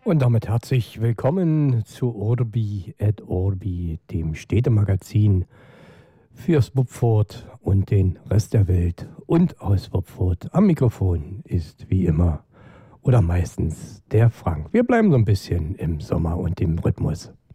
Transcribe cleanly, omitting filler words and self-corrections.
Und damit herzlich willkommen zu Urbi et Orbi, dem Städtemagazin fürs Wupfurt und den Rest der Welt und aus Wupfurt. Am Mikrofon ist wie immer oder meistens der Frank. Wir bleiben so ein bisschen im Sommer und dem Rhythmus.